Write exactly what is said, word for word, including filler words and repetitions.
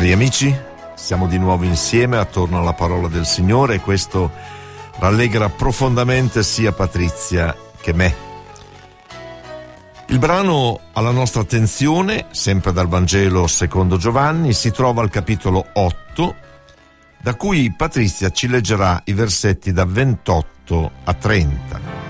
Cari amici, siamo di nuovo insieme attorno alla parola del Signore e questo rallegra profondamente sia Patrizia che me. Il brano alla nostra attenzione, sempre dal Vangelo secondo Giovanni, si trova al capitolo otto, da cui Patrizia ci leggerà i versetti da ventotto a trenta.